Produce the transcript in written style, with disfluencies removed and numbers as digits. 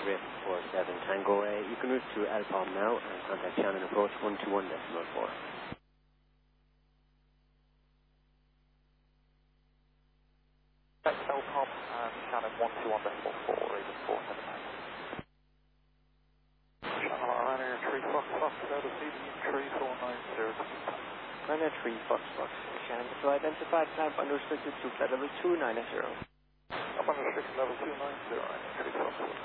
Griff 47 Tango. You can route to Alpom now and contact Shannon Approach 121.4. Alpom and Shannon 121.4, Raven 479. Shannon Ryanair 3 Fox Fox, out of CDM 3490. Ryanair 3 Fox Fox. Shannon to identified type unrestricted to flight level 290. Up on restricted level 290, Ryanair 3 Fox Fox.